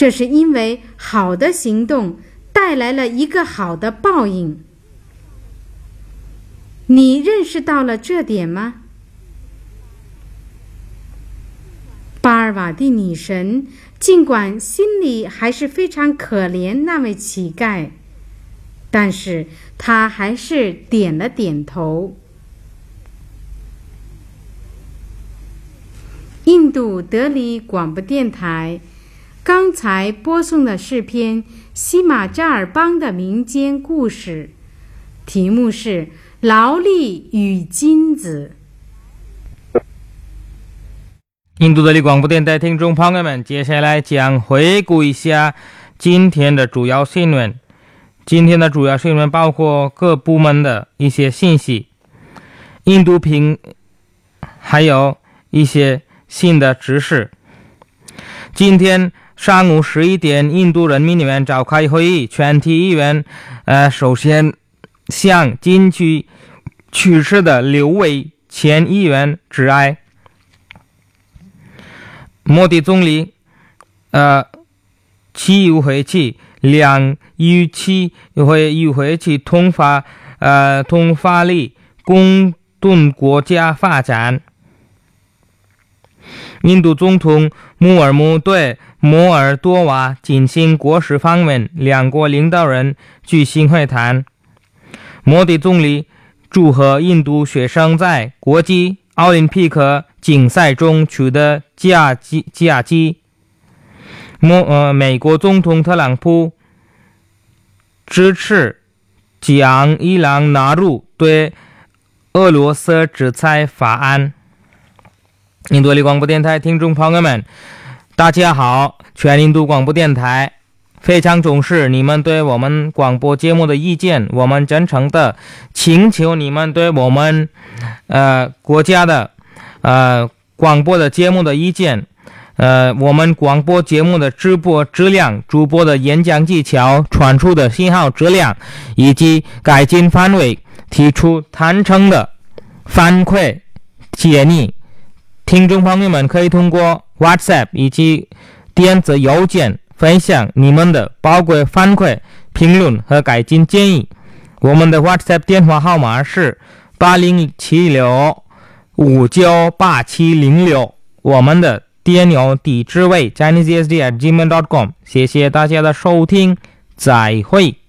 这是因为好的行动带来了一个好的报应。你认识到了这点吗？巴尔瓦蒂女神尽管心里还是非常可怜那位乞丐，但是她还是点了点头。印度德里广播电台刚才播送的是篇西马扎尔邦的民间故事，题目是《劳力与金子》。 印度德里广播电台听众朋友们，接下来将回顾一下今天的主要新闻。今天的主要新闻包括各部门的一些信息，印度评还有一些新的知识。今天上午11点，印度人民议院召开会议，全体议员首先向近期去世的6位前议员致哀。莫迪总理七议会期2与7议会期通发力共同国家发展。印度总统穆尔姆对摩尔多瓦进行国事访问，两国领导人举行会谈。莫迪总理祝贺印度学生在国际奥林匹克竞赛中取得佳绩。美国总统特朗普支持将伊朗纳入对俄罗斯制裁法案。印度德里广播电台听众朋友们，大家好，全印度广播电台非常重视你们对我们广播节目的意见，我们真诚的请求你们对我们国家的广播的节目的意见，我们广播节目的直播质量、主播的演讲技巧、传输的信号质量以及改进范围提出坦诚的反馈建议。听众朋友们可以通过 WhatsApp 以及电子邮件分享你们的宝贵反馈、评论和改进建议。我们的 WhatsApp 电话号码是8076598706，我们的电邮地址为 chinesesd@gmail.com。 谢谢大家的收听，再会。